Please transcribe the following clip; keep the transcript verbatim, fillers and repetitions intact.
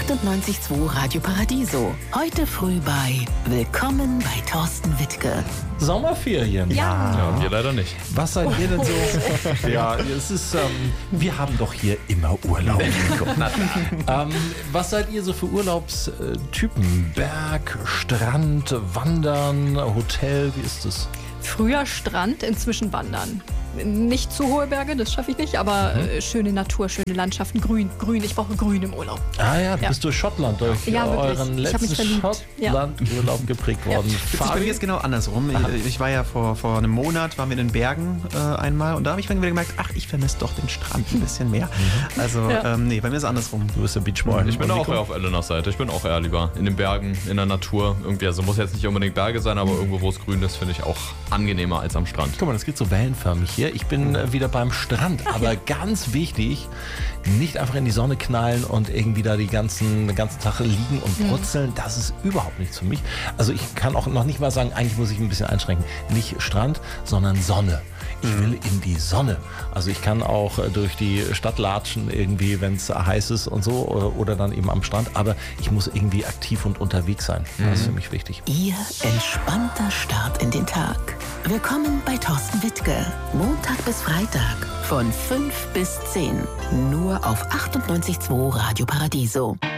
achtundneunzig Komma zwei Radio Paradiso. Heute früh bei Willkommen bei Thorsten Wittke. Sommerferien. Ja. Ja, wir leider nicht. Was seid ihr denn so? Ja, es ist, ähm, wir haben doch hier immer Urlaub. ähm, was seid ihr so für Urlaubstypen? Berg, Strand, Wandern, Hotel, wie ist es? Früher Strand, inzwischen Wandern. Nicht zu hohe Berge, das schaffe ich nicht, aber mhm. äh, schöne Natur, schöne Landschaften, grün, grün. Ich brauche grün im Urlaub. Ah ja, du ja. bist durch Schottland, durch ja, euren letzten Schottland-Urlaub ja. geprägt worden. Ja. Das ist bei mir jetzt genau andersrum. Ich, ich war ja vor, vor einem Monat, waren wir in den Bergen äh, einmal und da habe ich dann wieder gemerkt, ach, ich vermisse doch den Strand ein bisschen mehr. Mhm. Also, ja. ähm, nee, bei mir ist es andersrum. Du bist der Beachboy. Ich bin auch eher auf Elenas Seite. Ich bin auch eher lieber in den Bergen, in der Natur. Irgendwie, also muss jetzt nicht unbedingt Berge sein, aber irgendwo, wo es grün ist, finde ich auch angenehmer als am Strand. Guck mal, das geht so wellenförmig hier. Ich bin äh, wieder beim Strand, aber ganz wichtig, nicht einfach in die Sonne knallen und irgendwie da die ganzen, den ganzen Tag liegen und brutzeln. Das ist überhaupt nichts für mich. Also ich kann auch noch nicht mal sagen, eigentlich muss ich ein bisschen einschränken. Nicht Strand, sondern Sonne. Ich will in die Sonne. Also ich kann auch durch die Stadt latschen irgendwie, wenn es heiß ist und so oder dann eben am Strand. Aber ich muss irgendwie aktiv und unterwegs sein. Das ist für mich wichtig. Ihr entspannter Start in den Tag. Willkommen bei Thorsten Wittke. Montag bis Freitag von fünf bis zehn. Nur auf achtundneunzig Komma zwei Radio Paradiso.